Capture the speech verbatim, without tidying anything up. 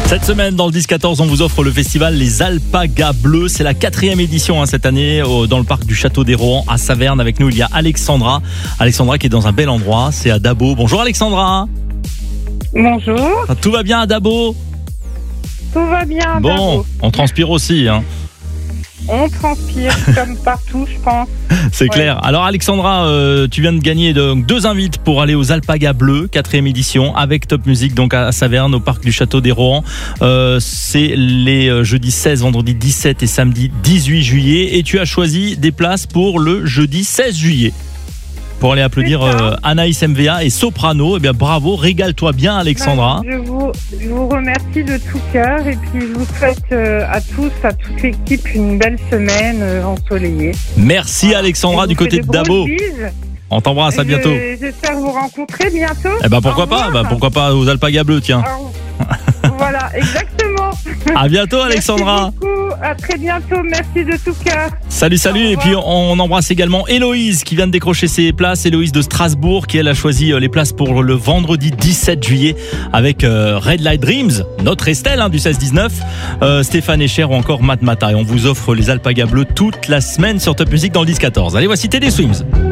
Cette semaine, dans le dix quatorze, on vous offre le festival Les Alpagas Bleus. C'est la quatrième édition hein, cette année au, dans le parc du Château des Rohan à Saverne. Avec nous, il y a Alexandra. Alexandra qui est dans un bel endroit, c'est à Dabo. Bonjour Alexandra. Bonjour. Tout va bien à Dabo? Tout va bien à Bon, Dabo. on transpire aussi. Hein. On transpire comme partout, je pense. C'est ouais. clair. Alors Alexandra, euh, tu viens de gagner de, deux invites pour aller aux Alpagas Bleus, quatrième édition, avec Top Music, donc à Saverne, au parc du Château des Rohan. Euh, c'est les euh, jeudis seize, vendredi dix-sept et samedi dix-huit juillet. Et tu as choisi des places pour le jeudi seize juillet. Pour aller applaudir euh, Anaïs M V A et Soprano. Eh bien, bravo, régale-toi bien, Alexandra. Je vous, je vous remercie de tout cœur et puis je vous souhaite euh, à tous, à toute l'équipe, une belle semaine euh, ensoleillée. Merci, Alexandra, du côté de Dabo. On t'embrasse, à bientôt. Je, j'espère vous rencontrer bientôt. Eh ben, pourquoi pas bah, Pourquoi pas aux Alpagas Bleus, tiens. Alors, voilà, exactement. À bientôt, Alexandra. Merci beaucoup. À très bientôt. Merci de tout cœur. Salut, salut. Et puis, on embrasse également Héloïse qui vient de décrocher ses places. Héloïse de Strasbourg qui, elle, a choisi les places pour le vendredi dix-sept juillet avec euh, Red Light Dreams, notre Estelle hein, du seize dix-neuf, euh, Stéphane Echer ou encore Matt Mata. Et on vous offre les Alpagas Bleus toute la semaine sur Top Music dans le dix quatorze. Allez, voici Teddy Swims.